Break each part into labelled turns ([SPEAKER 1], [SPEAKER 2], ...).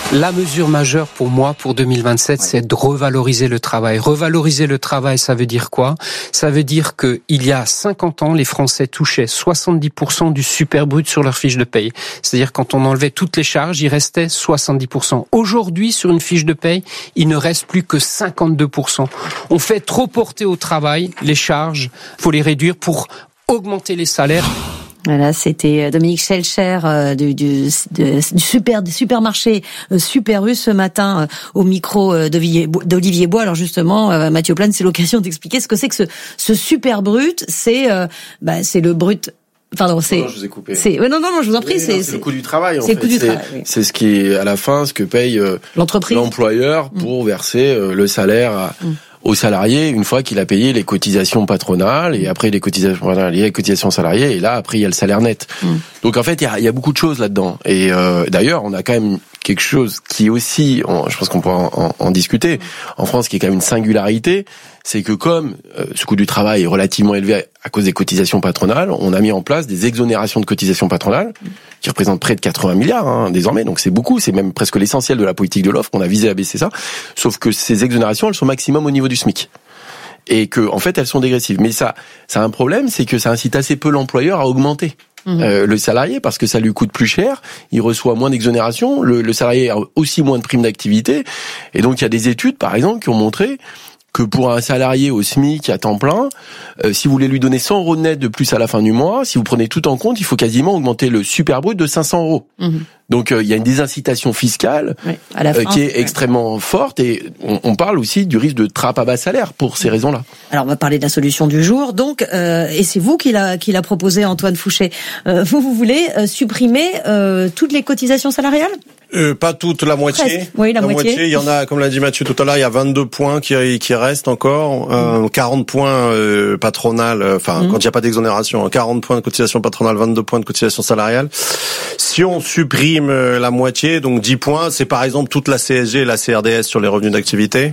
[SPEAKER 1] La mesure majeure pour moi, pour 2027, c'est de revaloriser le travail. Revaloriser le travail, ça veut dire quoi ? Ça veut dire que il y a 50 ans, les Français touchaient 70% du super brut sur leur fiche de paye. C'est-à-dire quand on enlevait toutes les charges, il restait 70%. Aujourd'hui, sur une fiche de paye, il ne reste plus que 52%. On fait trop porter au travail les charges, faut les réduire pour augmenter les salaires.
[SPEAKER 2] Voilà, c'était Dominique Schelcher du supermarché Super U ce matin au micro d'Olivier Bois. Alors justement, Mathieu Plane, c'est l'occasion d'expliquer ce que c'est que ce super brut. C'est le brut. Pardon, c'est.
[SPEAKER 3] Non, je vous ai coupé.
[SPEAKER 2] Non, je vous en prie.
[SPEAKER 3] Oui, c'est le coût du travail.
[SPEAKER 2] C'est le coût du travail. Oui.
[SPEAKER 3] C'est ce qui est à la fin ce que paye l'employeur pour verser le salaire aux salariés une fois qu'il a payé les cotisations patronales et après les cotisations patronales, il y a les cotisations salariées et là après il y a le salaire net. Donc en fait il y a beaucoup de choses là-dedans et d'ailleurs on a quand même quelque chose qui est aussi, je pense qu'on pourra en discuter, en France qui est quand même une singularité, c'est que comme ce coût du travail est relativement élevé à cause des cotisations patronales, on a mis en place des exonérations de cotisations patronales qui représentent près de 80 milliards désormais, donc c'est beaucoup, c'est même presque l'essentiel de la politique de l'offre, on a visé à baisser ça, sauf que ces exonérations, elles sont maximum au niveau du SMIC. Et que, en fait, elles sont dégressives. Mais ça a un problème, c'est que ça incite assez peu l'employeur à augmenter le salarié parce que ça lui coûte plus cher, il reçoit moins d'exonération, le salarié a aussi moins de primes d'activité. Et donc, il y a des études, par exemple, qui ont montré que pour un salarié au SMIC à temps plein, si vous voulez lui donner 100 € net de plus à la fin du mois, si vous prenez tout en compte, il faut quasiment augmenter le super brut de 500 €. Donc il y a une désincitation fiscale qui est extrêmement forte et on parle aussi du risque de trappe à bas salaire pour ces raisons-là.
[SPEAKER 2] Alors on va parler de la solution du jour, donc et c'est vous qui l'a proposé, Antoine Fouché. Vous voulez supprimer toutes les cotisations salariales ?
[SPEAKER 4] Pas toute, la moitié.
[SPEAKER 2] Presque. Oui, la moitié.
[SPEAKER 4] Il y en a, comme l'a dit Mathieu tout à l'heure, il y a 22 points qui restent encore, 40 points patronales, quand il n'y a pas d'exonération, 40 points de cotisation patronale, 22 points de cotisation salariale. Si on supprime la moitié, donc 10 points, c'est par exemple toute la CSG et la CRDS sur les revenus d'activité.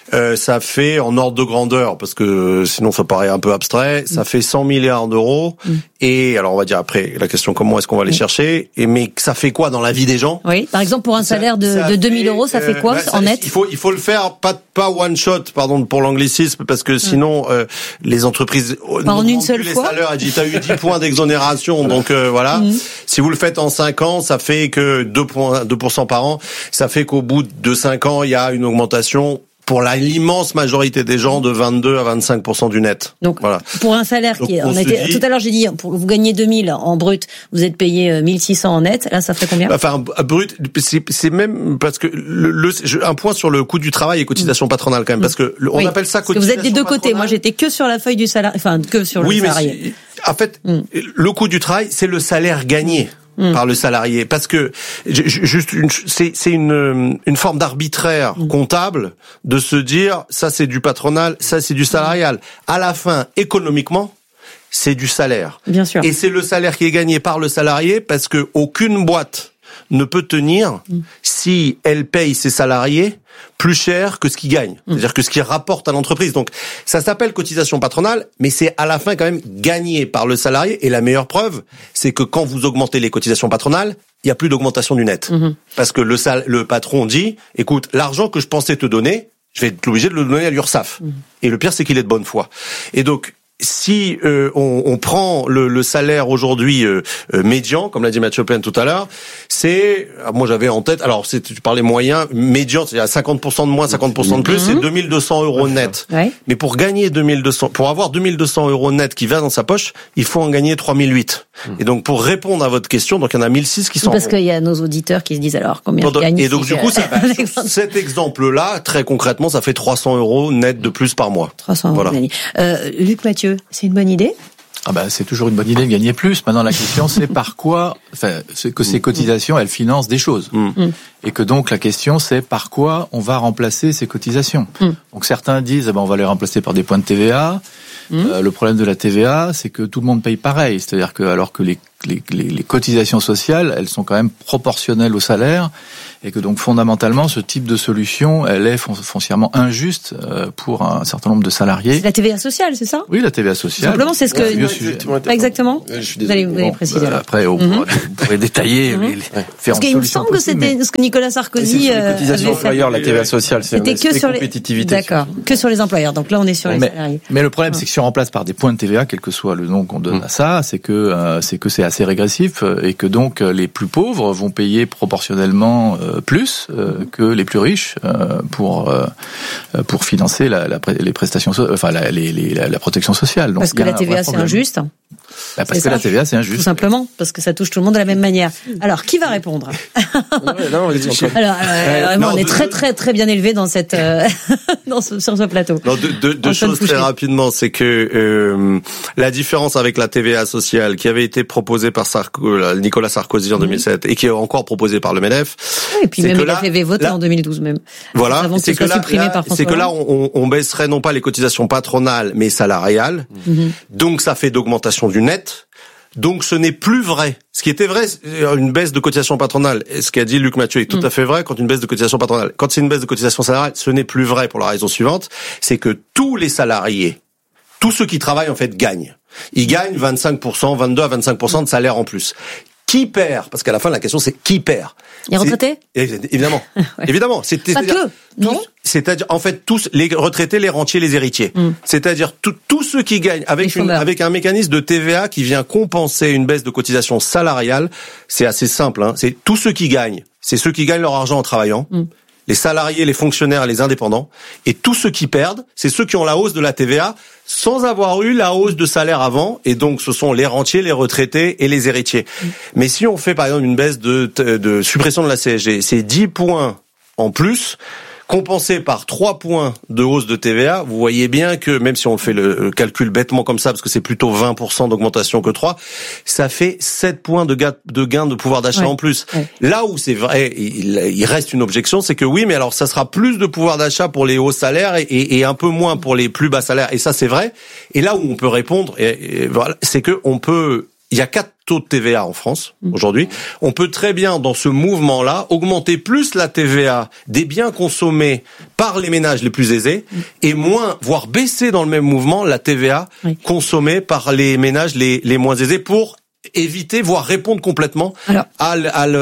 [SPEAKER 4] Ça fait, en ordre de grandeur, parce que sinon ça paraît un peu abstrait, ça fait 100 milliards d'euros. Et alors on va dire après la question comment est-ce qu'on va les chercher, mais ça fait quoi dans la vie des gens ?
[SPEAKER 2] Oui, par exemple pour un salaire de 2000 €, ça fait quoi en net ?
[SPEAKER 4] Il faut le faire pas one shot, pardon pour l'anglicisme, parce que sinon les entreprises
[SPEAKER 2] en une seule
[SPEAKER 4] les
[SPEAKER 2] fois.
[SPEAKER 4] salaires, t'as eu 10 points d'exonération, donc voilà. Si vous le faites en 5 ans, ça fait que 2% par an, ça fait qu'au bout de 5 ans, il y a une augmentation pour l'immense majorité des gens de 22 à 25% du net.
[SPEAKER 2] Donc,
[SPEAKER 4] voilà.
[SPEAKER 2] Pour un salaire tout à l'heure, j'ai dit, pour vous gagnez 2000 en brut, vous êtes payé 1600 en net. Là, ça ferait combien?
[SPEAKER 4] Enfin, brut, c'est même, parce que un point sur le coût du travail et cotisation patronale quand même, parce que on appelle ça cotisation patronale.
[SPEAKER 2] Vous êtes des deux côtés. Moi, j'étais que sur la feuille du salaire, que sur le salarié.
[SPEAKER 4] Mais en fait, le coût du travail, c'est le salaire gagné par le salarié, parce que c'est une forme d'arbitraire comptable de se dire ça c'est du patronal, ça c'est du salarial. À la fin, économiquement, c'est du salaire.
[SPEAKER 2] Bien sûr.
[SPEAKER 4] Et c'est le salaire qui est gagné par le salarié, parce que aucune boîte ne peut tenir si elle paye ses salariés plus cher que ce qu'ils gagnent, c'est-à-dire que ce qu'ils rapportent à l'entreprise. Donc ça s'appelle cotisation patronale, mais c'est à la fin quand même gagné par le salarié. Et la meilleure preuve, c'est que quand vous augmentez les cotisations patronales, il n'y a plus d'augmentation du net. Parce que le patron dit, écoute, l'argent que je pensais te donner, je vais être obligé de le donner à l'URSSAF. Et le pire, c'est qu'il est de bonne foi. Et donc, si on prend le salaire aujourd'hui médian, comme l'a dit Mathieu Plane tout à l'heure, moi j'avais en tête, alors tu parlais moyen, médian, c'est à 50% de moins, 50% de plus, c'est 2200 € net. Ouais. Mais pour gagner pour avoir 2200 € net qui va dans sa poche, il faut en gagner 3008. Et donc pour répondre à votre question, donc il y en a 1006 qui sont
[SPEAKER 2] parce qu'il y a nos auditeurs qui se disent alors combien je gagne.
[SPEAKER 4] Et donc du coup, cet exemple-là, très concrètement, ça fait 300 € net de plus par mois.
[SPEAKER 2] 300 €. Voilà. Luc Mathieu, c'est une bonne idée?
[SPEAKER 5] C'est toujours une bonne idée de gagner plus. Maintenant, la question, c'est par quoi, c'est que ces cotisations, elles financent des choses. Et que donc, la question, c'est par quoi on va remplacer ces cotisations. Donc, certains disent, on va les remplacer par des points de TVA. Le problème de la TVA, c'est que tout le monde paye pareil. C'est-à-dire que, alors que les les cotisations sociales, elles sont quand même proportionnelles au salaire, et que donc fondamentalement ce type de solution, elle est foncièrement injuste pour un certain nombre de salariés.
[SPEAKER 2] C'est la TVA sociale, c'est ça ?
[SPEAKER 5] Oui, la TVA sociale.
[SPEAKER 2] Simplement, c'est ce que pas exactement.
[SPEAKER 3] Je suis désolé.
[SPEAKER 2] Vous allez préciser.
[SPEAKER 5] Après, vous pourrez détailler les
[SPEAKER 2] parce qu'il me semble que c'était ce que Nicolas Sarkozy
[SPEAKER 3] avait fait. Cotisation employeur, la TVA sociale,
[SPEAKER 2] c'était que sur les
[SPEAKER 3] compétitivité.
[SPEAKER 2] D'accord, que sur les employeurs. Donc là, on est sur les salariés.
[SPEAKER 5] Mais le problème, c'est que si on remplace par des points de TVA, quel que soit le nom qu'on donne à ça, c'est que c'est assez régressif et que donc les plus pauvres vont payer proportionnellement plus que les plus riches pour financer les prestations, la protection sociale. Donc,
[SPEAKER 2] parce que la TVA c'est injuste.
[SPEAKER 5] Parce que la TVA c'est injuste.
[SPEAKER 2] Tout simplement, parce que ça touche tout le monde de la même manière. Alors, qui va répondre ? Alors, vraiment, on est très très très bien élevé dans cette sur ce plateau.
[SPEAKER 4] Non, deux choses très rapidement, c'est que la différence avec la TVA sociale qui avait été proposée par Nicolas Sarkozy en 2007 et qui est encore proposée par le MEDEF.
[SPEAKER 2] Oui, et puis même il avait voté en 2012 même.
[SPEAKER 4] Voilà,
[SPEAKER 2] c'est
[SPEAKER 4] que là on baisserait non pas les cotisations patronales mais salariales. Donc ça fait d'augmentation du net. Donc ce n'est plus vrai. Ce qui était vrai, une baisse de cotisation patronale, ce qu'a dit Luc Mathieu est tout à fait vrai quand une baisse de cotisation patronale. Quand c'est une baisse de cotisation salariale, ce n'est plus vrai pour la raison suivante, c'est que tous les salariés, tous ceux qui travaillent en fait gagnent. Ils gagnent 25%, 22 à 25% de salaire en plus. Qui perd ? Parce qu'à la fin, la question, c'est qui perd ?
[SPEAKER 2] Les retraités ?
[SPEAKER 4] Évidemment.
[SPEAKER 2] Ouais.
[SPEAKER 4] Évidemment.
[SPEAKER 2] Pas que, non ?
[SPEAKER 4] C'est-à-dire, en fait, tous les retraités, les rentiers, les héritiers. C'est-à-dire, tous ceux qui gagnent avec un mécanisme de TVA qui vient compenser une baisse de cotisation salariale. C'est assez simple, hein. C'est tous ceux qui gagnent. C'est ceux qui gagnent leur argent en travaillant. Les salariés, les fonctionnaires, les indépendants. Et tous ceux qui perdent, c'est ceux qui ont la hausse de la TVA sans avoir eu la hausse de salaire avant. Et donc, ce sont les rentiers, les retraités et les héritiers. Mais si on fait, par exemple, une baisse de suppression de la CSG, c'est 10 points en plus, compensé par 3 points de hausse de TVA, vous voyez bien que, même si on fait le calcul bêtement comme ça, parce que c'est plutôt 20% d'augmentation que 3, ça fait 7 points de gain de pouvoir d'achat en plus. Là où c'est vrai, il reste une objection, c'est que oui, mais alors ça sera plus de pouvoir d'achat pour les hauts salaires et un peu moins pour les plus bas salaires. Et ça, c'est vrai. Et là où on peut répondre, voilà, c'est que il y a 4 taux de TVA en France aujourd'hui. On peut très bien, dans ce mouvement-là, augmenter plus la TVA des biens consommés par les ménages les plus aisés et moins, voire baisser dans le même mouvement la TVA consommée par les ménages les moins aisés pour éviter, voire répondre complètement à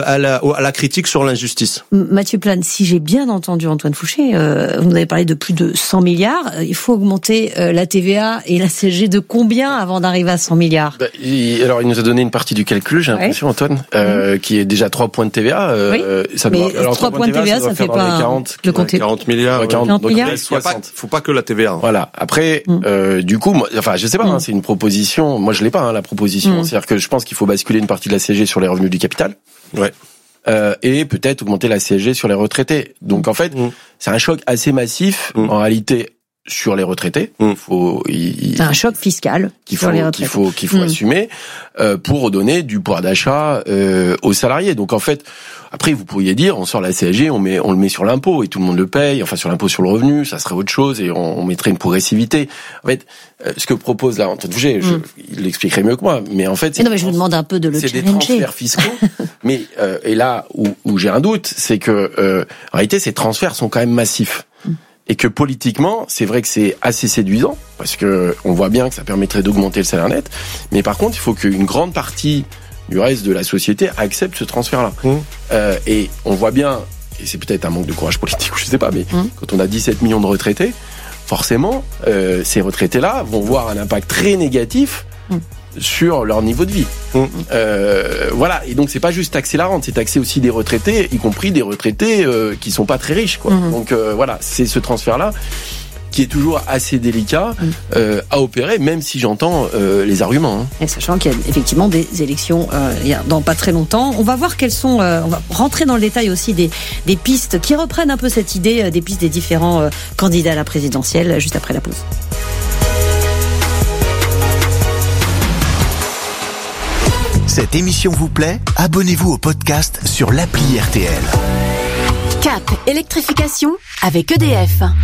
[SPEAKER 4] la critique sur l'injustice.
[SPEAKER 2] Mathieu Plane, si j'ai bien entendu Antoine Fouché, vous nous avez parlé de plus de 100 milliards. Il faut augmenter la TVA et la CSG de combien avant d'arriver à 100 milliards ?
[SPEAKER 3] Alors, il nous a donné une partie du calcul, j'ai l'impression, Antoine, qui est déjà 3 points de TVA.
[SPEAKER 2] Ça doit, mais 3 points de TVA, ça fait pas
[SPEAKER 4] 40 milliards.
[SPEAKER 2] 40 milliards.
[SPEAKER 4] 60. Faut pas que la TVA.
[SPEAKER 3] Voilà. Après, du coup, je sais pas, c'est une proposition. Moi, je l'ai pas, la proposition. C'est-à-dire que je pense qu'il faut basculer une partie de la CSG sur les revenus du capital. Et peut-être augmenter la CSG sur les retraités. Donc en fait, c'est un choc assez massif en réalité sur les retraités.
[SPEAKER 2] C'est un choc fiscal qu'il
[SPEAKER 3] faut assumer pour redonner du pouvoir d'achat aux salariés. Donc en fait, après vous pourriez dire on sort la CSG, on le met sur l'impôt et tout le monde le paye, enfin sur l'impôt sur le revenu, ça serait autre chose et on mettrait une progressivité. En fait, ce que propose là Antoine Fouché, il l'expliquerait mieux que moi, mais en fait
[SPEAKER 2] je vous demande un peu de le challenger.
[SPEAKER 3] C'est des transferts fiscaux, mais et là où j'ai un doute, c'est que en réalité ces transferts sont quand même massifs. Et que politiquement, c'est vrai que c'est assez séduisant, parce que on voit bien que ça permettrait d'augmenter le salaire net, mais par contre, il faut qu'une grande partie du reste de la société accepte ce transfert-là. Et on voit bien, et c'est peut-être un manque de courage politique, je sais pas, mais quand on a 17 millions de retraités, forcément, ces retraités-là vont voir un impact très négatif sur leur niveau de vie. Voilà, et donc c'est pas juste taxer la rente, c'est taxer aussi des retraités, y compris des retraités qui sont pas très riches, quoi. Donc voilà, c'est ce transfert-là qui est toujours assez délicat à opérer, même si j'entends les arguments.
[SPEAKER 2] Et sachant qu'il y a effectivement des élections dans pas très longtemps. On va voir quelles sont... on va rentrer dans le détail aussi des pistes qui reprennent un peu cette idée des pistes des différents candidats à la présidentielle, juste après la pause.
[SPEAKER 6] Cette émission vous plaît ? Abonnez-vous au podcast sur l'appli RTL.
[SPEAKER 7] Cap électrification avec EDF.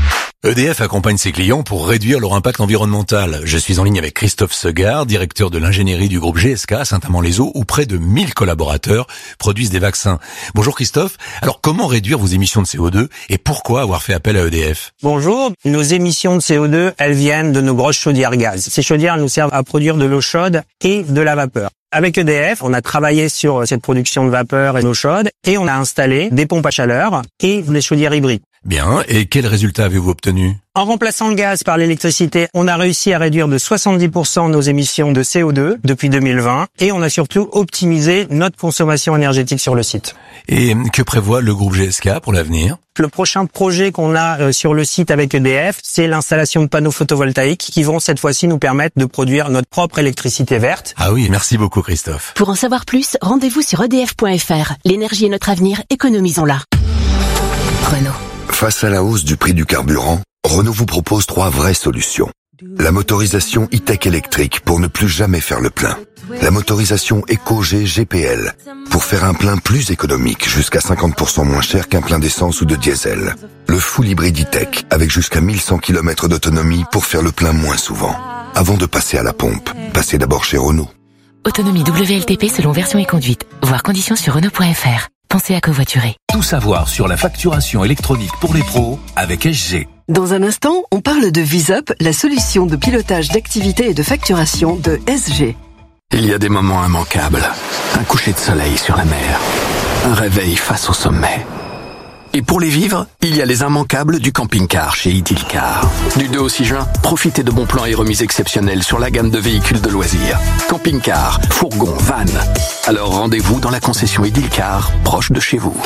[SPEAKER 7] EDF accompagne ses clients pour réduire leur impact environnemental. Je suis en ligne avec Christophe Segard, directeur de l'ingénierie du groupe GSK à Saint-Amand-les-Eaux, où près de 1000 collaborateurs produisent des vaccins. Bonjour Christophe. Alors comment réduire vos émissions de CO2 et pourquoi avoir fait appel à EDF?
[SPEAKER 8] Bonjour. Nos émissions de CO2, elles viennent de nos grosses chaudières gaz. Ces chaudières nous servent à produire de l'eau chaude et de la vapeur. Avec EDF, on a travaillé sur cette production de vapeur et d'eau chaude et on a installé des pompes à chaleur et des chaudières hybrides.
[SPEAKER 7] Bien, et quels résultats avez-vous obtenus?
[SPEAKER 8] En remplaçant le gaz par l'électricité, on a réussi à réduire de 70% nos émissions de CO2 depuis 2020 et on a surtout optimisé notre consommation énergétique sur le site.
[SPEAKER 7] Et que prévoit le groupe GSK pour l'avenir?
[SPEAKER 8] Le prochain projet qu'on a sur le site avec EDF, c'est l'installation de panneaux photovoltaïques qui vont cette fois-ci nous permettre de produire notre propre électricité verte.
[SPEAKER 7] Ah oui, merci beaucoup Christophe.
[SPEAKER 9] Pour en savoir plus, rendez-vous sur edf.fr. L'énergie est notre avenir, économisons-la. Renault.
[SPEAKER 10] Face à la hausse du prix du carburant, Renault vous propose 3 vraies solutions. La motorisation e-tech électrique pour ne plus jamais faire le plein. La motorisation EcoG GPL pour faire un plein plus économique, jusqu'à 50% moins cher qu'un plein d'essence ou de diesel. Le full hybride e-tech avec jusqu'à 1100 km d'autonomie pour faire le plein moins souvent. Avant de passer à la pompe, passez d'abord chez Renault.
[SPEAKER 9] Autonomie WLTP selon version et conduite. Voir conditions sur Renault.fr. Pensez à covoiturer.
[SPEAKER 11] Tout savoir sur la facturation électronique pour les pros avec SG.
[SPEAKER 12] Dans un instant, on parle de VisUp, la solution de pilotage d'activité et de facturation de SG.
[SPEAKER 13] Il y a des moments immanquables. Un coucher de soleil sur la mer. Un réveil face au sommet. Et pour les vivre, il y a les immanquables du camping-car chez Idilcar. Du 2 au 6 juin, profitez de bons plans et remises exceptionnelles sur la gamme de véhicules de loisirs. Camping-car, fourgon, van. Alors rendez-vous dans la concession Idilcar, proche de chez vous.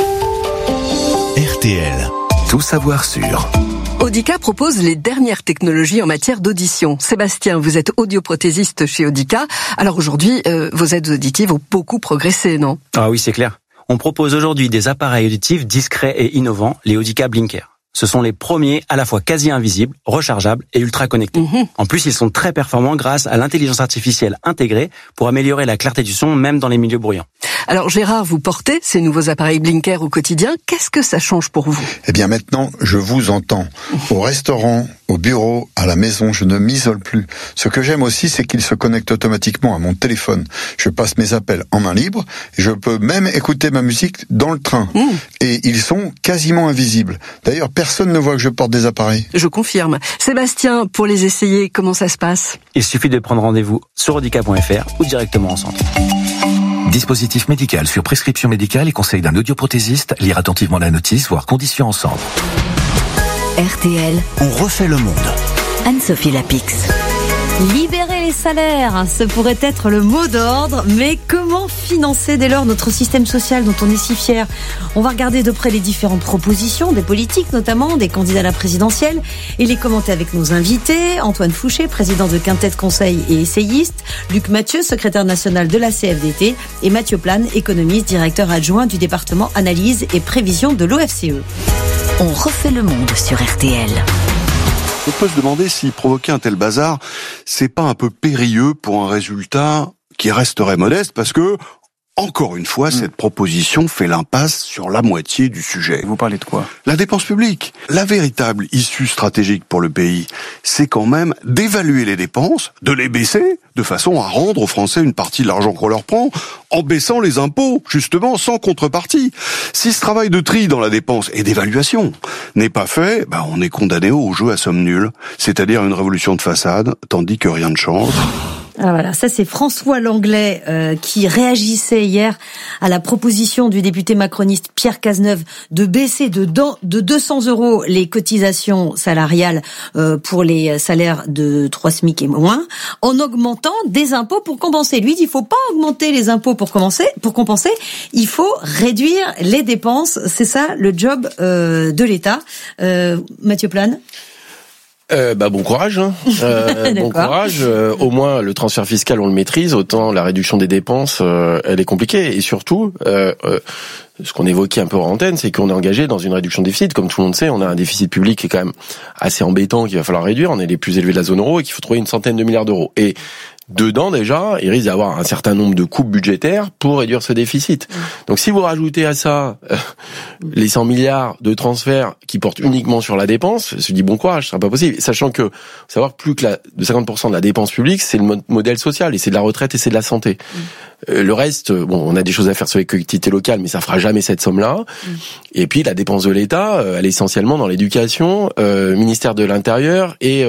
[SPEAKER 6] RTL. Tout savoir sur...
[SPEAKER 12] Audica propose les dernières technologies en matière d'audition. Sébastien, vous êtes audioprothésiste chez Audica. Alors aujourd'hui, vos aides auditives ont beaucoup progressé, non?
[SPEAKER 14] Ah oui, c'est clair. On propose aujourd'hui des appareils auditifs discrets et innovants, les Audica Blinker. Ce sont les premiers à la fois quasi invisibles, rechargeables et ultra connectés. En plus, ils sont très performants grâce à l'intelligence artificielle intégrée pour améliorer la clarté du son même dans les milieux bruyants.
[SPEAKER 12] Alors Gérard, vous portez ces nouveaux appareils Blinker au quotidien. Qu'est-ce que ça change pour vous?
[SPEAKER 15] Eh bien maintenant, je vous entends. Au restaurant, au bureau, à la maison, je ne m'isole plus. Ce que j'aime aussi, c'est qu'ils se connectent automatiquement à mon téléphone. Je passe mes appels en main libre et je peux même écouter ma musique dans le train. Et ils sont quasiment invisibles. D'ailleurs, personne ne voit que je porte des appareils.
[SPEAKER 12] Je confirme. Sébastien, pour les essayer, comment ça se passe?
[SPEAKER 14] Il suffit de prendre rendez-vous sur audica.fr ou directement en centre.
[SPEAKER 11] Dispositif médical sur prescription médicale et conseil d'un audioprothésiste. Lire attentivement la notice, voir conditions en centre.
[SPEAKER 9] RTL.
[SPEAKER 6] On refait le monde.
[SPEAKER 9] Anne-Sophie Lapix.
[SPEAKER 2] Libérer les salaires, ce pourrait être le mot d'ordre, mais comment financer dès lors notre système social dont on est si fier? On va regarder de près les différentes propositions des politiques, notamment des candidats à la présidentielle, et les commenter avec nos invités. Antoine Fouché, président de Quintet Conseil et essayiste, Luc Mathieu, secrétaire national de la CFDT, et Mathieu Plane, économiste, directeur adjoint du département analyse et prévision de l'OFCE.
[SPEAKER 9] On refait le monde sur RTL.
[SPEAKER 16] On peut se demander si provoquer un tel bazar, c'est pas un peu périlleux pour un résultat qui resterait modeste, parce que, encore une fois, cette proposition fait l'impasse sur la moitié du sujet.
[SPEAKER 17] Vous parlez de quoi?
[SPEAKER 16] La dépense publique. La véritable issue stratégique pour le pays, c'est quand même d'évaluer les dépenses, de les baisser, de façon à rendre aux Français une partie de l'argent qu'on leur prend, en baissant les impôts, justement, sans contrepartie. Si ce travail de tri dans la dépense et d'évaluation n'est pas fait, on est condamné au jeu à somme nulle, c'est-à-dire une révolution de façade, tandis que rien ne change.
[SPEAKER 2] Alors voilà, ça c'est François Langlais qui réagissait hier à la proposition du député macroniste Pierre Cazeneuve de baisser de 200 € les cotisations salariales pour les salaires de 3 SMIC et moins, en augmentant des impôts pour compenser. Lui dit il faut pas augmenter les impôts pour compenser, il faut réduire les dépenses. C'est ça le job de l'État. Mathieu Plane.
[SPEAKER 3] Bon courage. Bon courage. Au moins, le transfert fiscal, on le maîtrise. Autant la réduction des dépenses, elle est compliquée. Et surtout, ce qu'on évoquait un peu en antenne, c'est qu'on est engagé dans une réduction de déficit. Comme tout le monde sait, on a un déficit public qui est quand même assez embêtant, qu'il va falloir réduire. On est les plus élevés de la zone euro et qu'il faut trouver une centaine de milliards d'euros. Et dedans, déjà, il risque d'avoir un certain nombre de coupes budgétaires pour réduire ce déficit. Donc, si vous rajoutez à ça les 100 milliards de transferts qui portent uniquement sur la dépense, je dis bon courage, ce sera pas possible. Sachant que, savoir plus que de 50% de la dépense publique, c'est le modèle social, et c'est de la retraite et c'est de la santé. Le reste, bon, on a des choses à faire sur les collectivités locales, mais ça fera jamais cette somme-là. Et puis, la dépense de l'État, elle est essentiellement dans l'éducation, ministère de l'Intérieur et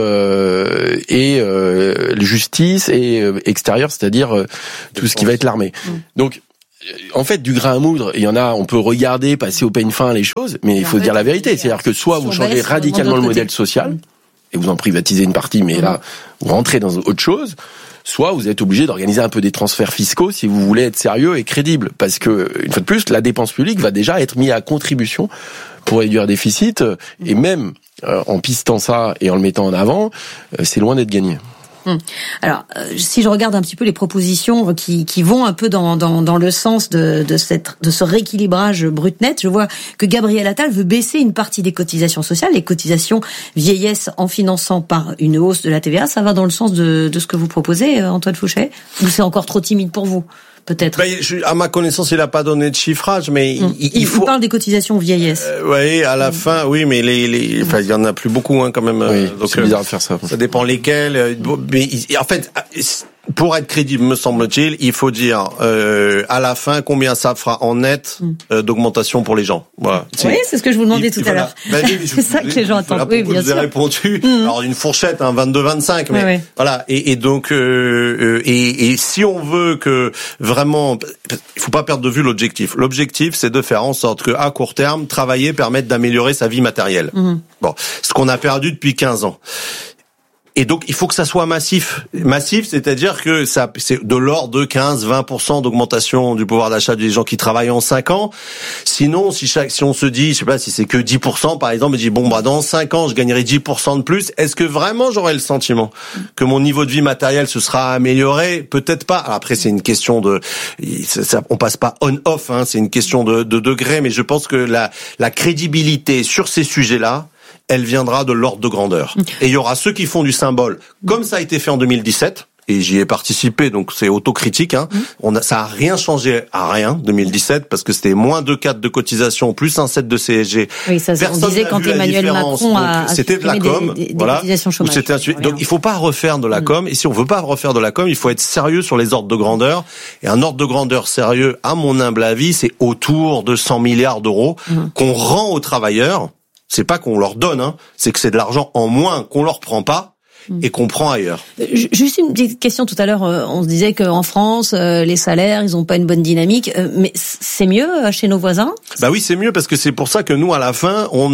[SPEAKER 3] justice et extérieur, c'est-à-dire tout ce qui va être l'armée. Donc, en fait, du grain à moudre, il y en a, on peut regarder, passer au peigne fin les choses, mais il faut dire la vérité. C'est-à-dire que soit vous changez radicalement le modèle social, et vous en privatisez une partie, mais là, vous rentrez dans autre chose, soit vous êtes obligé d'organiser un peu des transferts fiscaux si vous voulez être sérieux et crédible. Parce que, une fois de plus, la dépense publique va déjà être mise à contribution pour réduire le déficit, et même en pistant ça et en le mettant en avant, c'est loin d'être gagné.
[SPEAKER 2] Alors, si je regarde un petit peu les propositions qui vont un peu dans le sens de ce rééquilibrage brut-net, je vois que Gabriel Attal veut baisser une partie des cotisations sociales, les cotisations vieillesse, en finançant par une hausse de la TVA. Ça va dans le sens de ce que vous proposez, Antoine Fouchet, ou c'est encore trop timide pour vous? Peut-être.
[SPEAKER 4] À ma connaissance, il n'a pas donné de chiffrage, mais il faut.
[SPEAKER 2] Il parle des cotisations vieillesse.
[SPEAKER 4] Oui, à la fin, oui, mais enfin, il y en a plus beaucoup, quand même.
[SPEAKER 3] Oui, donc c'est bizarre de faire ça.
[SPEAKER 4] Ça dépend lesquels. Mais en fait, pour être crédible, me semble-t-il, il faut dire à la fin combien ça fera en net d'augmentation pour les gens. Voilà.
[SPEAKER 2] Oui, c'est ce que je vous demandais tout à l'heure. C'est ça que les gens attendent. Oui, bien sûr.
[SPEAKER 4] Je vous ai répondu. Alors une fourchette, 22-25, mais voilà. Et donc et si on veut que vraiment, il faut pas perdre de vue l'objectif. L'objectif, c'est de faire en sorte que à court terme, travailler permette d'améliorer sa vie matérielle. Bon, ce qu'on a perdu depuis 15 ans. Et donc, il faut que ça soit massif. Massif, c'est-à-dire que ça, c'est de l'ordre de 15-20% d'augmentation du pouvoir d'achat des gens qui travaillent en 5 ans. Sinon, si on se dit, je sais pas, si c'est que 10%, par exemple, je dis, bon, dans 5 ans, je gagnerai 10% de plus. Est-ce que vraiment j'aurai le sentiment que mon niveau de vie matériel se sera amélioré? Peut-être pas. Alors après, c'est une question on passe pas on-off, c'est une question de degré, mais je pense que la crédibilité sur ces sujets-là, elle viendra de l'ordre de grandeur. Et il y aura ceux qui font du symbole, comme ça a été fait en 2017, et j'y ai participé, donc c'est autocritique. Ça a rien changé à rien, 2017, parce que c'était moins 2,4 de cotisation, plus un 7 de CSG.
[SPEAKER 2] Oui, ça, on disait quand Emmanuel Macron a
[SPEAKER 4] c'était de la com,
[SPEAKER 2] des cotisations chômage.
[SPEAKER 4] Donc il faut pas refaire de la com, et si on veut pas refaire de la com, il faut être sérieux sur les ordres de grandeur. Et un ordre de grandeur sérieux, à mon humble avis, c'est autour de 100 milliards d'euros qu'on rend aux travailleurs. C'est pas qu'on leur donne, c'est que c'est de l'argent en moins qu'on leur prend pas et qu'on prend ailleurs.
[SPEAKER 2] Juste une petite question, tout à l'heure, on se disait qu'en France, les salaires, ils ont pas une bonne dynamique, mais c'est mieux chez nos voisins?
[SPEAKER 4] Bah oui, c'est mieux, parce que c'est pour ça que nous, à la fin, on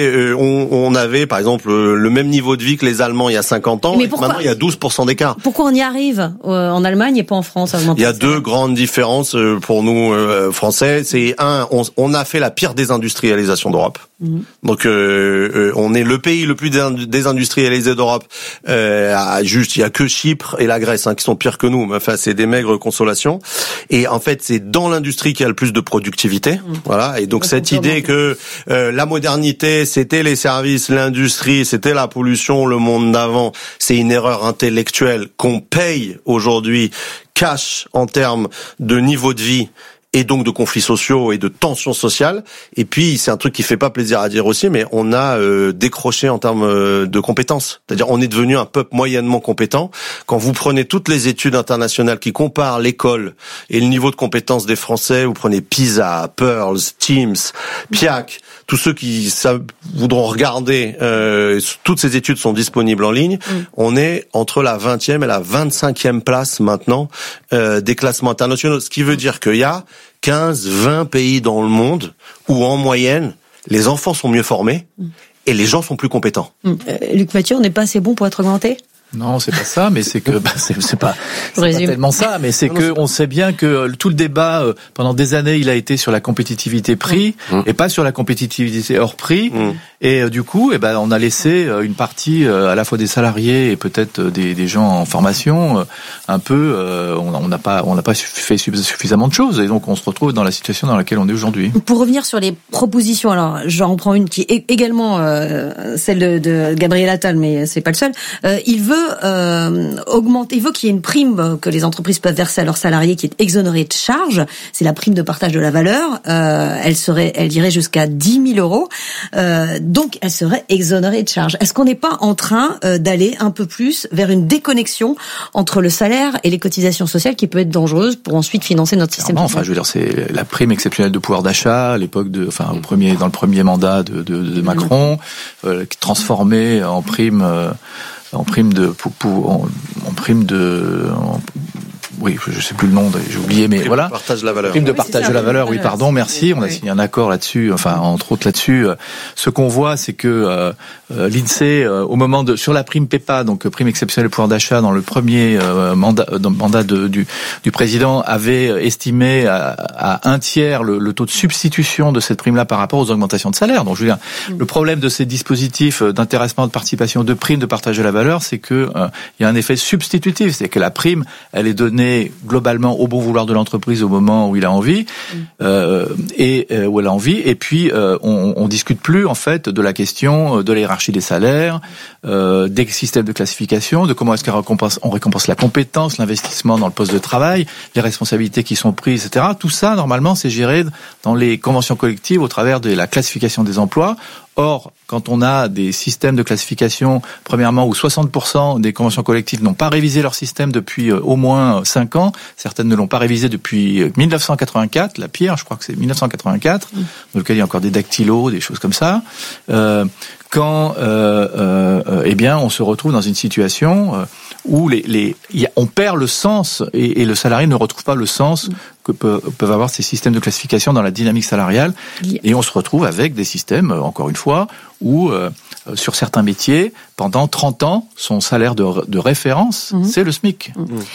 [SPEAKER 4] avait, par exemple, le même niveau de vie que les Allemands il y a 50 ans, et maintenant il y a 12% d'écart.
[SPEAKER 2] Pourquoi on y arrive en Allemagne et pas en France?
[SPEAKER 4] Il y a deux grandes différences pour nous, Français. C'est on a fait la pire désindustrialisation d'Europe. Donc on est le pays le plus désindustrialisé d'Europe. Il y a que Chypre et la Grèce qui sont pires que nous. Mais enfin, c'est des maigres consolations. Et en fait, c'est dans l'industrie qu'il y a le plus de productivité. Voilà. Et donc cette idée que la modernité, c'était les services, l'industrie, c'était la pollution, le monde d'avant, c'est une erreur intellectuelle qu'on paye aujourd'hui cash en termes de niveau de vie, et donc de conflits sociaux et de tensions sociales. Et puis, c'est un truc qui fait pas plaisir à dire aussi, mais on a décroché en termes de compétences. C'est-à-dire, on est devenu un peuple moyennement compétent. Quand vous prenez toutes les études internationales qui comparent l'école et le niveau de compétences des Français, vous prenez PISA, Pearls, Teams, PIAC, tous ceux qui voudront regarder, toutes ces études sont disponibles en ligne. On est entre la 20e et la 25e place maintenant des classements internationaux. Ce qui veut dire qu'il y a 15-20 pays dans le monde où, en moyenne, les enfants sont mieux formés et les gens sont plus compétents.
[SPEAKER 2] Luc Mathieu, on n'est pas assez bon pour être augmenté ?
[SPEAKER 5] Non, c'est pas ça, mais c'est que c'est pas tellement ça, mais c'est que on sait bien que tout le débat pendant des années, il a été sur la compétitivité prix et pas sur la compétitivité hors prix. Et du coup, on a laissé une partie à la fois des salariés et peut-être des gens en formation un peu. On n'a pas fait suffisamment de choses, et donc on se retrouve dans la situation dans laquelle on est aujourd'hui.
[SPEAKER 2] Pour revenir sur les propositions, alors j'en reprends une qui est également celle de Gabriel Attal, mais c'est pas le seul. Il veut augmenter, il veut qu'il y ait une prime que les entreprises peuvent verser à leurs salariés qui est exonérée de charges. C'est la prime de partage de la valeur. Elle irait jusqu'à 10 000 euros. Donc, elle serait exonérée de charges. Est-ce qu'on n'est pas en train d'aller un peu plus vers une déconnexion entre le salaire et les cotisations sociales qui peut être dangereuse pour ensuite financer notre système?
[SPEAKER 5] Enfin, je veux dire, c'est la prime exceptionnelle de pouvoir d'achat à l'époque dans le premier mandat de Macron, transformée en prime. Oui, je sais plus le nom, j'ai oublié, mais voilà.
[SPEAKER 4] Prime de partage de la valeur.
[SPEAKER 5] Prime de partage de la valeur, oui, pardon, merci. On a signé un accord là-dessus, entre autres là-dessus. Ce qu'on voit, c'est que l'INSEE, au moment sur la prime PEPA, donc prime exceptionnelle de pouvoir d'achat, dans le premier mandat du président, avait estimé à un tiers le taux de substitution de cette prime-là par rapport aux augmentations de salaire. Donc, je veux dire, le problème de ces dispositifs d'intéressement, de participation, de prime de partage de la valeur, c'est que il y a un effet substitutif, c'est que la prime, elle est donnée globalement au bon vouloir de l'entreprise au moment où il a envie où elle a envie, et puis on discute plus en fait de la question de la hiérarchie des salaires, des systèmes de classification, de comment est-ce qu'on récompense la compétence, l'investissement dans le poste de travail, les responsabilités qui sont prises, etc. Tout ça normalement c'est géré dans les conventions collectives au travers de la classification des emplois. Or, quand on a des systèmes de classification, premièrement, où 60% des conventions collectives n'ont pas révisé leur système depuis au moins 5 ans, certaines ne l'ont pas révisé depuis 1984, la pire, je crois que c'est 1984, dans lequel il y a encore des dactylos, des choses comme ça, on se retrouve dans une situation où on perd le sens et le salarié ne retrouve pas le sens que peuvent avoir ces systèmes de classification dans la dynamique salariale, et on se retrouve avec des systèmes, encore une fois, où sur certains métiers, pendant 30 ans, son salaire de référence, c'est le SMIC.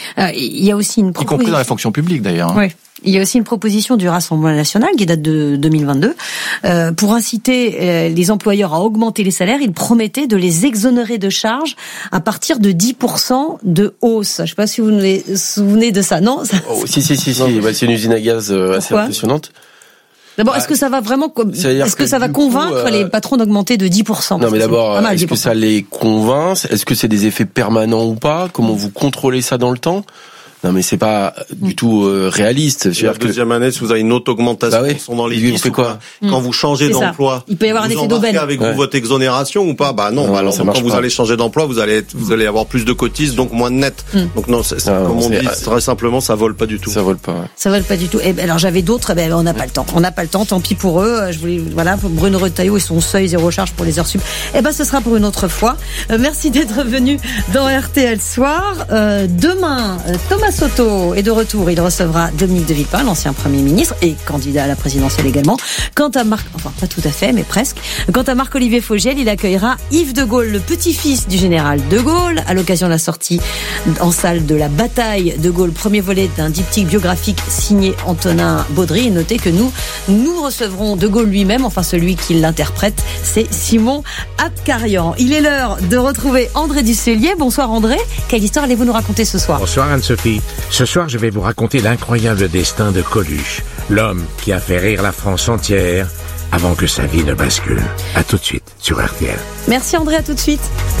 [SPEAKER 2] Il y a aussi une proposition,
[SPEAKER 5] y compris dans la fonction publique d'ailleurs.
[SPEAKER 2] Oui. Il y a aussi une proposition du Rassemblement national qui date de 2022. Pour inciter les employeurs à augmenter les salaires, ils promettaient de les exonérer de charges à partir de 10% de hausse. Je ne sais pas si vous vous souvenez de ça, non?
[SPEAKER 3] Si. C'est une usine à gaz assez impressionnante.
[SPEAKER 2] D'abord, est-ce que ça va vraiment, est-ce que ça va convaincre les patrons d'augmenter de 10%?
[SPEAKER 3] Non, mais d'abord, est-ce que ça les convainc? Est-ce que c'est des effets permanents ou pas? Comment vous contrôlez ça dans le temps? Non, mais c'est pas du tout réaliste.
[SPEAKER 4] La deuxième année, si vous avez une autre augmentation, sont dans les 10,
[SPEAKER 3] on fait quoi?
[SPEAKER 4] Quand vous changez d'emploi,
[SPEAKER 2] il peut y avoir un effet d'aubaine
[SPEAKER 4] avec vous votre exonération ou pas? Non, alors quand vous allez changer d'emploi, vous allez avoir plus de cotises, donc moins de net. Donc non, comme on dit très simplement, ça vole pas du tout.
[SPEAKER 3] Ça vole pas.
[SPEAKER 2] Ça vole pas du tout. Alors j'avais d'autres, on n'a pas le temps. On n'a pas le temps, tant pis pour eux. Je voulais, pour Bruno Retailleau et son seuil zéro charge pour les heures sup. Ce sera pour une autre fois. Merci d'être venu dans RTL Soir. Demain, Thomas Soto est de retour. Il recevra Dominique de Villepin, l'ancien Premier ministre et candidat à la présidentielle également. Quant à pas tout à fait, mais presque. Quant à Marc-Olivier Fogiel, il accueillera Yves de Gaulle, le petit-fils du général de Gaulle, à l'occasion de la sortie en salle de La Bataille de Gaulle, premier volet d'un diptyque biographique signé Antonin Baudry. Et notez que nous recevrons de Gaulle lui-même, celui qui l'interprète, c'est Simon Abkarian. Il est l'heure de retrouver André Dusselier. Bonsoir André. Quelle histoire allez-vous nous raconter ce soir?
[SPEAKER 17] Bonsoir Anne-Sophie. Ce soir, je vais vous raconter l'incroyable destin de Coluche, l'homme qui a fait rire la France entière avant que sa vie ne bascule. À tout de suite sur RTL.
[SPEAKER 2] Merci André, à tout de suite.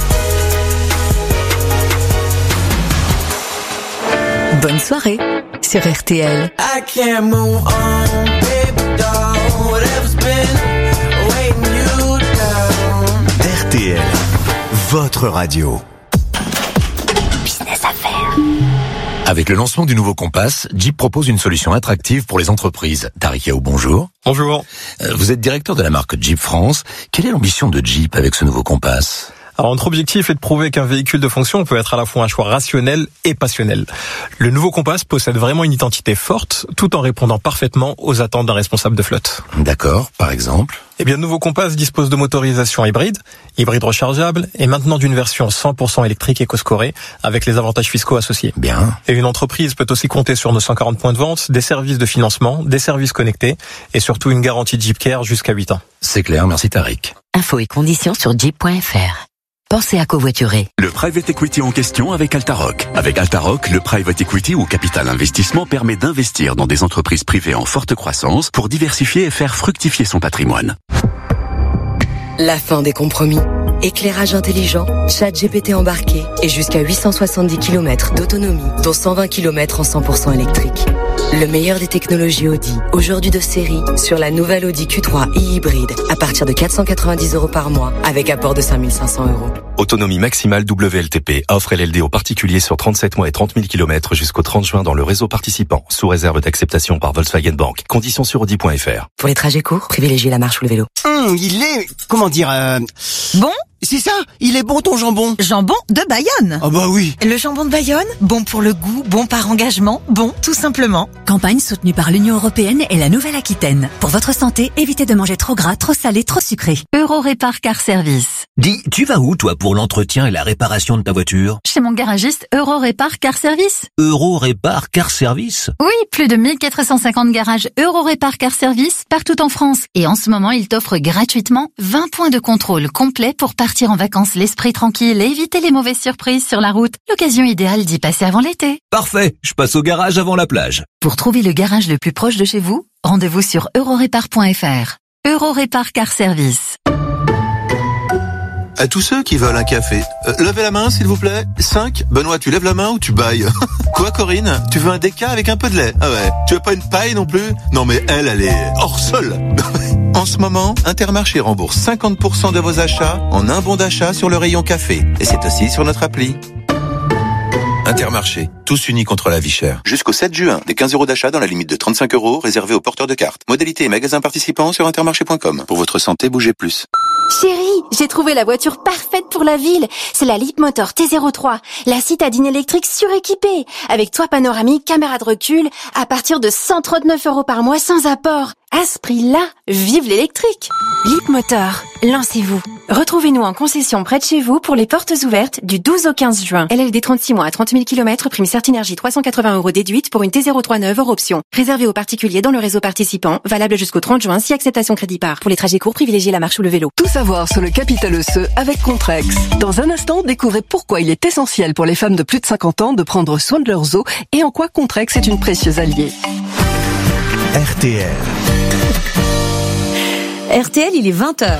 [SPEAKER 12] Bonne soirée sur RTL.
[SPEAKER 6] RTL, votre radio.
[SPEAKER 12] Business Affaires.
[SPEAKER 7] Avec le lancement du nouveau Compass, Jeep propose une solution attractive pour les entreprises. Tariq Yaou, bonjour.
[SPEAKER 18] Bonjour.
[SPEAKER 7] Vous êtes directeur de la marque Jeep France. Quelle est l'ambition de Jeep avec ce nouveau Compass ?
[SPEAKER 18] Alors notre objectif est de prouver qu'un véhicule de fonction peut être à la fois un choix rationnel et passionnel. Le nouveau Compass possède vraiment une identité forte, tout en répondant parfaitement aux attentes d'un responsable de flotte.
[SPEAKER 7] D'accord, par exemple?
[SPEAKER 18] Eh bien, le nouveau Compass dispose de motorisation hybride rechargeable, et maintenant d'une version 100% électrique éco-scorée, avec les avantages fiscaux associés.
[SPEAKER 7] Bien.
[SPEAKER 18] Et une entreprise peut aussi compter sur nos 140 points de vente, des services de financement, des services connectés, et surtout une garantie Jeep Care jusqu'à 8 ans.
[SPEAKER 7] C'est clair, merci Tariq.
[SPEAKER 9] Infos et conditions sur jeep.fr. Pensez à covoiturer.
[SPEAKER 11] Le private equity en question avec Altaroc. Avec Altaroc, le private equity ou capital investissement permet d'investir dans des entreprises privées en forte croissance pour diversifier et faire fructifier son patrimoine.
[SPEAKER 19] La fin des compromis. Éclairage intelligent, ChatGPT embarqué et jusqu'à 870 km d'autonomie, dont 120 km en 100% électrique. Le meilleur des technologies Audi, aujourd'hui de série, sur la nouvelle Audi Q3 e-hybride, à partir de 490 € par mois, avec apport de 5 500 €.
[SPEAKER 11] Autonomie maximale WLTP. Offre LLD aux particuliers sur 37 mois et 30 000 km jusqu'au 30 juin dans le réseau participant, sous réserve d'acceptation par Volkswagen Bank. Conditions sur Audi.fr.
[SPEAKER 19] Pour les trajets courts, privilégiez la marche ou le vélo.
[SPEAKER 20] Il est... comment dire...
[SPEAKER 21] Bon ?
[SPEAKER 20] C'est ça, il est bon ton jambon.
[SPEAKER 21] Jambon de Bayonne.
[SPEAKER 20] Ah bah oui.
[SPEAKER 21] Le jambon de Bayonne, bon pour le goût, bon par engagement, bon tout simplement.
[SPEAKER 22] Campagne soutenue par l'Union Européenne et la Nouvelle-Aquitaine. Pour votre santé, évitez de manger trop gras, trop salé, trop sucré.
[SPEAKER 23] Eurorépar Car Service.
[SPEAKER 24] Dis, tu vas où toi pour l'entretien et la réparation de ta voiture?
[SPEAKER 23] Chez mon garagiste Eurorépar Car Service.
[SPEAKER 24] Eurorépar Car Service?
[SPEAKER 23] Oui, plus de 1450 garages Eurorépar Car Service partout en France. Et en ce moment, il t'offre gratuitement 20 points de contrôle complets pour partir en vacances l'esprit tranquille et éviter les mauvaises surprises sur la route. L'occasion idéale d'y passer avant l'été.
[SPEAKER 24] Parfait, je passe au garage avant la plage.
[SPEAKER 23] Pour trouver le garage le plus proche de chez vous, rendez-vous sur eurorépar.fr. Eurorépar Car Service.
[SPEAKER 25] À tous ceux qui veulent un café, levez la main s'il vous plaît. 5. Benoît, tu lèves la main ou tu bailles? Quoi Corinne? Tu veux un déca avec un peu de lait? Ah ouais. Tu veux pas une paille non plus? Non mais elle est hors sol. En ce moment, Intermarché rembourse 50% de vos achats en un bon d'achat sur le rayon café. Et c'est aussi sur notre appli. Intermarché, tous unis contre la vie chère. Jusqu'au 7 juin, des 15 € d'achat dans la limite de 35 € réservés aux porteurs de cartes. Modalités et magasins participants sur intermarché.com. Pour votre santé, bougez plus.
[SPEAKER 26] Chérie, j'ai trouvé la voiture parfaite pour la ville. C'est la Leapmotor T03, la citadine électrique suréquipée, avec toit panoramique, caméra de recul, à partir de 139 € par mois sans apport. À ce prix-là, vive l'électrique. Leapmotor, lancez-vous. Retrouvez-nous en concession près de chez vous pour les portes ouvertes du 12 au 15 juin. LLD 36 mois à 30 000 km, prime Certinergie 380 € déduite pour une T03 neuve hors option. Réservé aux particuliers dans le réseau participant, valable jusqu'au 30 juin si acceptation crédit par. Pour les trajets courts, privilégiez la marche ou le vélo.
[SPEAKER 12] Tout savoir sur le capital osseux avec Contrex. Dans un instant, découvrez pourquoi il est essentiel pour les femmes de plus de 50 ans de prendre soin de leurs os et en quoi Contrex est une précieuse alliée.
[SPEAKER 6] RTL.
[SPEAKER 2] RTL, il est 20h.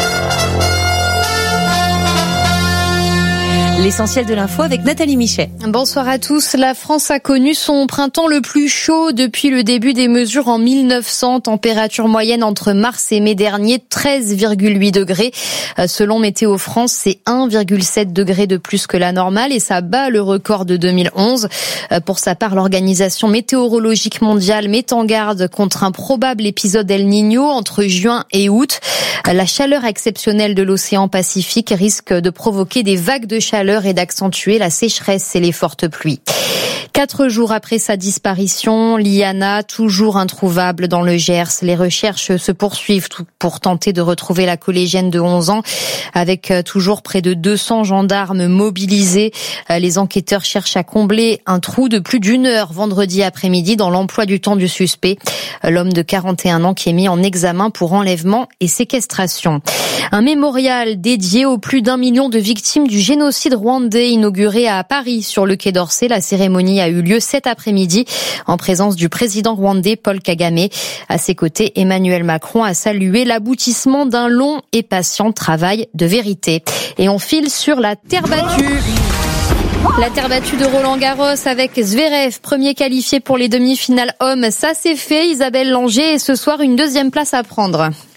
[SPEAKER 2] L'essentiel de l'info avec Nathalie Michet.
[SPEAKER 27] Bonsoir à tous. La France a connu son printemps le plus chaud depuis le début des mesures en 1900. Température moyenne entre mars et mai dernier, 13,8 degrés. Selon Météo France, c'est 1,7 degré de plus que la normale et ça bat le record de 2011. Pour sa part, l'Organisation météorologique mondiale met en garde contre un probable épisode El Niño entre juin et août. La chaleur exceptionnelle de l'océan Pacifique risque de provoquer des vagues de chaleur et d'accentuer la sécheresse et les fortes pluies. 4 jours après sa disparition, Liana, toujours introuvable dans le Gers. Les recherches se poursuivent pour tenter de retrouver la collégienne de 11 ans, avec toujours près de 200 gendarmes mobilisés. Les enquêteurs cherchent à combler un trou de plus d'1 heure vendredi après-midi dans l'emploi du temps du suspect, l'homme de 41 ans qui est mis en examen pour enlèvement et séquestration. Un mémorial dédié aux plus d'1 million de victimes du génocide rwandais inauguré à Paris sur le Quai d'Orsay. La cérémonie a eu lieu cet après-midi en présence du président rwandais Paul Kagame. À ses côtés, Emmanuel Macron a salué l'aboutissement d'un long et patient travail de vérité. Et on file sur la terre battue. La terre battue de Roland-Garros avec Zverev, premier qualifié pour les demi-finales hommes. Ça c'est fait, Isabelle Langer, et ce soir une 2e place à prendre.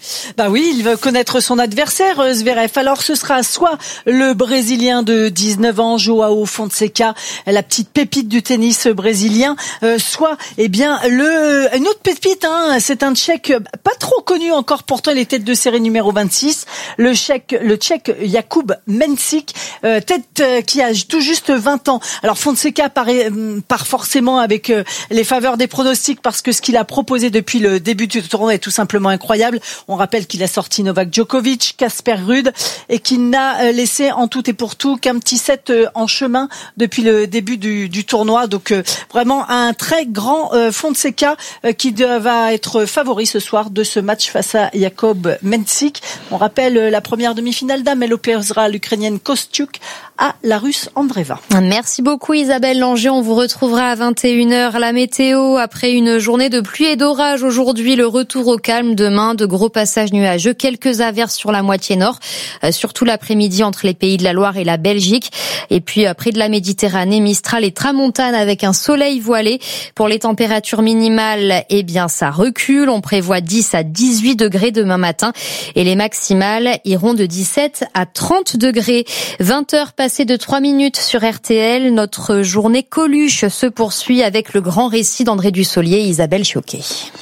[SPEAKER 1] Bah oui, il veut connaître son adversaire, Zverev. Alors ce sera soit le Brésilien de 19 ans, Joao Fonseca, la petite pépite du tennis brésilien, soit une autre pépite, c'est un Tchèque pas trop connu encore, pourtant il est tête de série numéro 26, le Tchèque Jakub Mensik, qui a tout juste 20 ans. Alors Fonseca part forcément avec les faveurs des pronostics parce que ce qu'il a proposé depuis le début du tournoi est tout simplement incroyable. On rappelle qu'il a sorti Novak Djokovic, Casper Ruud et qu'il n'a laissé en tout et pour tout qu'un petit set en chemin depuis le début du tournoi. Donc vraiment un très grand Fonseca qui va être favori ce soir de ce match face à Jakub Mensik. On rappelle la première demi-finale dames, elle opposera l'Ukrainienne Kostyuk à la Russe Andreeva.
[SPEAKER 27] Merci beaucoup Isabelle Langer, on vous retrouvera à 21h. La météo, après une journée de pluie et d'orage aujourd'hui, le retour au calme demain, de gros passages nuageux, quelques averses sur la moitié nord, surtout l'après-midi entre les pays de la Loire et la Belgique. Et puis près de la Méditerranée, Mistral et Tramontane avec un soleil voilé. Pour les températures minimales, ça recule, on prévoit 10 à 18 degrés demain matin et les maximales iront de 17 à 30 degrés. 20h passées de 3 minutes sur RTL, notre journée Coluche se poursuit avec le grand récit d'André Dussolier et Isabelle Choquet.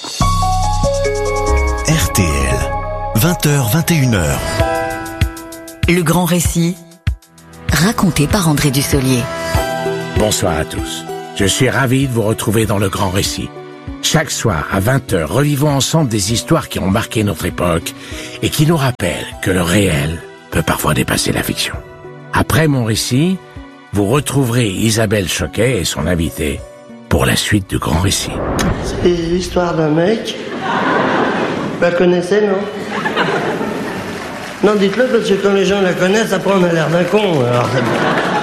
[SPEAKER 6] RTL, 20h, 21h.
[SPEAKER 22] Le grand récit, raconté par André Dussolier.
[SPEAKER 17] Bonsoir à tous. Je suis ravi de vous retrouver dans le grand récit. Chaque soir, à 20h, revivons ensemble des histoires qui ont marqué notre époque et qui nous rappellent que le réel peut parfois dépasser la fiction. Après mon récit, vous retrouverez Isabelle Choquet et son invité pour la suite du grand récit.
[SPEAKER 8] C'est l'histoire d'un mec. Vous la connaissez, non? Non, dites-le, parce que quand les gens la connaissent, après on a l'air d'un con. Alors...